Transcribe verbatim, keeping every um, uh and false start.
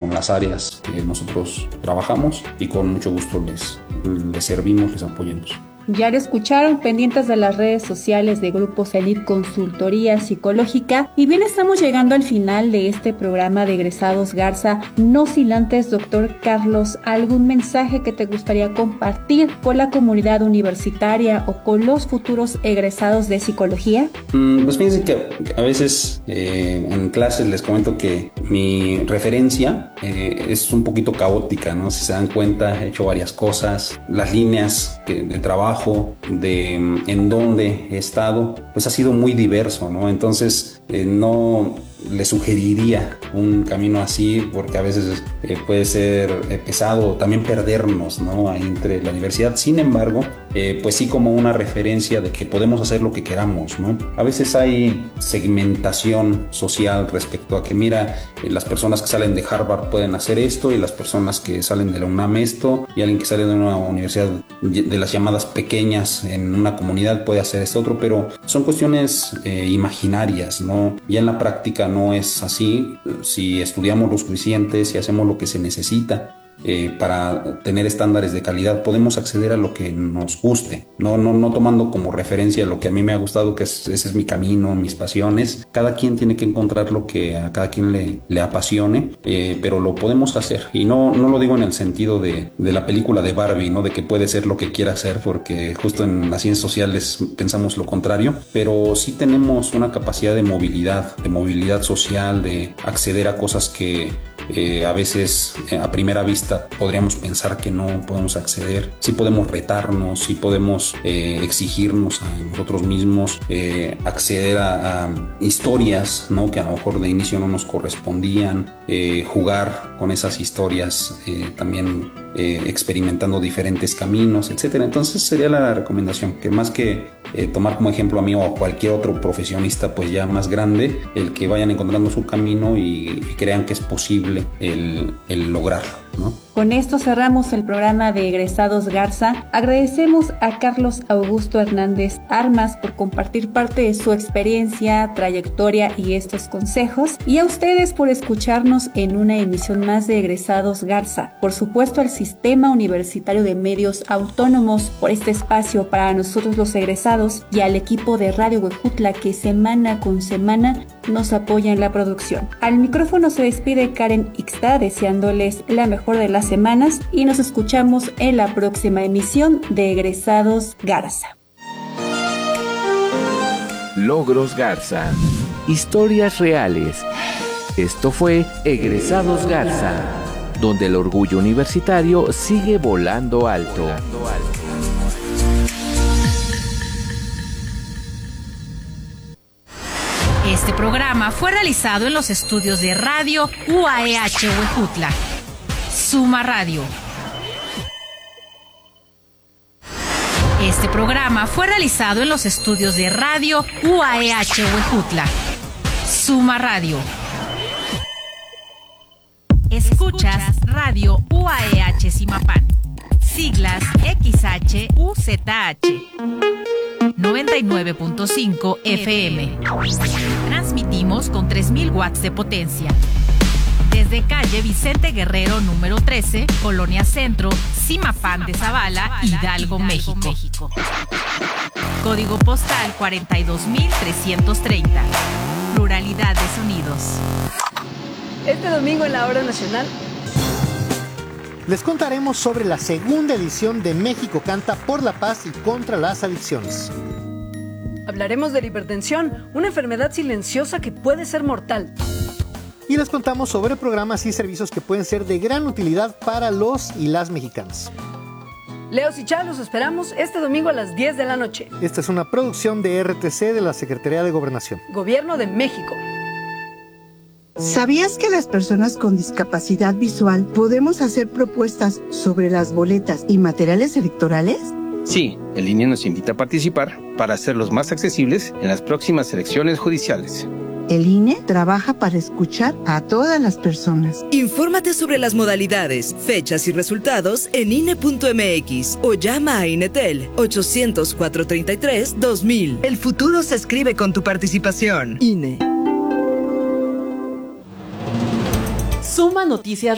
con las áreas que nosotros trabajamos y con mucho gusto les, les servimos, les apoyamos. Ya lo escucharon, pendientes de las redes sociales de Grupo Zenit Consultoría Psicológica. Y bien, estamos llegando al final de este programa de Egresados Garza. No sin antes, doctor Carlos, ¿algún mensaje que te gustaría compartir con la comunidad universitaria o con los futuros egresados de psicología? Mm, pues fíjense que a veces eh, en clases les comento que mi referencia eh, es un poquito caótica, ¿no? Si se dan cuenta, he hecho varias cosas. Las líneas de, de trabajo, de en dónde he estado, pues ha sido muy diverso, ¿no? Entonces eh, no le sugeriría un camino así porque a veces eh, puede ser eh, pesado también perdernos, ¿no? Ahí entre la diversidad. Sin embargo, eh, pues sí como una referencia de que podemos hacer lo que queramos, ¿no? A veces hay segmentación social respecto a que mira, eh, las personas que salen de Harvard pueden hacer esto y las personas que salen de la UNAM esto y alguien que sale de una universidad de las llamadas pequeñas en una comunidad puede hacer esto otro, pero son cuestiones eh, imaginarias, ¿no? Ya en la práctica no es así. Si estudiamos lo suficiente, si hacemos lo que se necesita eh, para tener estándares de calidad, podemos acceder a lo que nos guste, no, no, no tomando como referencia lo que a mí me ha gustado, que es, ese es mi camino, mis pasiones. Cada quien tiene que encontrar lo que a cada quien le, le apasione, eh, pero lo podemos hacer. Y no, no lo digo en el sentido de, de la película de Barbie, ¿no? De que puede ser lo que quiera hacer, porque justo en las ciencias sociales pensamos lo contrario, pero sí tenemos una capacidad de movilidad, de movilidad social, de acceder a cosas que Eh, a veces eh, a primera vista podríamos pensar que no podemos acceder. Sí podemos retarnos, sí podemos eh, exigirnos a nosotros mismos, eh, acceder a, a historias, ¿no? Que a lo mejor de inicio no nos correspondían, eh, jugar con esas historias, eh, también eh, experimentando diferentes caminos, etcétera. Entonces sería la recomendación, que más que eh, tomar como ejemplo a mí o a cualquier otro profesionista pues ya más grande, el que vayan encontrando su camino y, y crean que es posible el, el lograrlo, ¿no? Con esto cerramos el programa de Egresados Garza. Agradecemos a Carlos Augusto Hernández Armas por compartir parte de su experiencia, trayectoria y estos consejos, y a ustedes por escucharnos en una emisión más de Egresados Garza. Por supuesto, al Sistema Universitario de Medios Autónomos por este espacio para nosotros los egresados, y al equipo de Radio Huejutla que semana con semana nos apoya en la producción. Al micrófono se despide Karen Ixta, deseándoles la mejor de las semanas, y nos escuchamos en la próxima emisión de Egresados Garza. Logros Garza. Historias reales. Esto fue Egresados Garza, donde el orgullo universitario sigue volando alto. Este programa fue realizado en los estudios de Radio U A E H Huejutla. Suma Radio. Este programa fue realizado en los estudios de Radio U A E H Huejutla. Suma Radio. Escuchas Radio U A E H Zimapán. Siglas X H U Z H. noventa y nueve punto cinco F M. Transmitimos con tres mil watts de potencia. Desde calle Vicente Guerrero número trece, Colonia Centro, Zimapán de Zavala, Hidalgo, México. Código postal cuarenta y dos mil trescientos treinta. Pluralidad de sonidos. Este domingo en la Hora Nacional les contaremos sobre la segunda edición de México Canta por la Paz y contra las Adicciones. Hablaremos de la hipertensión, una enfermedad silenciosa que puede ser mortal. Y les contamos sobre programas y servicios que pueden ser de gran utilidad para los y las mexicanas. Leos y Chá, los esperamos este domingo a las diez de la noche. Esta es una producción de R T C de la Secretaría de Gobernación. Gobierno de México. ¿Sabías que las personas con discapacidad visual podemos hacer propuestas sobre las boletas y materiales electorales? Sí, el I N E nos invita a participar para hacerlos más accesibles en las próximas elecciones judiciales. El I N E trabaja para escuchar a todas las personas. Infórmate sobre las modalidades, fechas y resultados en I N E punto M X o llama a INETEL ochocientos, cuatrocientos treinta y tres, dos mil. El futuro se escribe con tu participación. I N E. Suma Noticias